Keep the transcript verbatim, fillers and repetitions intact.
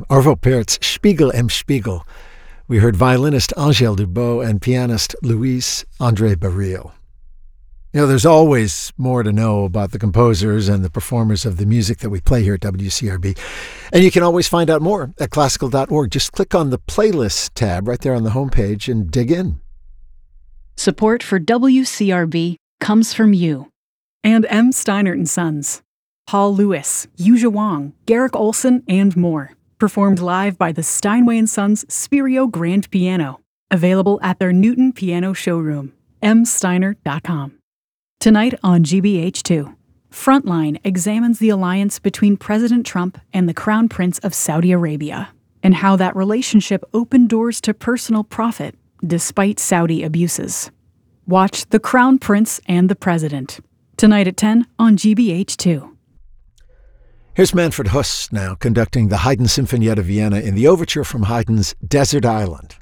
Arvo Pärt's Spiegel im Spiegel. We heard violinist Angèle Dubot and pianist Luis André Barril. You know, there's always more to know about the composers and the performers of the music that we play here at W C R B. And you can always find out more at classical dot org. Just click on the Playlists tab right there on the homepage and dig in. Support for W C R B comes from you. And M. Steinert and Sons. Paul Lewis, Yuja Wang, Garrick Olson, and more. Performed live by the Steinway and Sons Spirio Grand Piano. Available at their Newton Piano Showroom. m steinert dot com. Tonight on G B H two, Frontline examines the alliance between President Trump and the Crown Prince of Saudi Arabia, and how that relationship opened doors to personal profit despite Saudi abuses. Watch The Crown Prince and the President, tonight at ten on G B H two. Here's Manfred Huss now conducting the Haydn Sinfonietta Vienna in the overture from Haydn's Desert Island.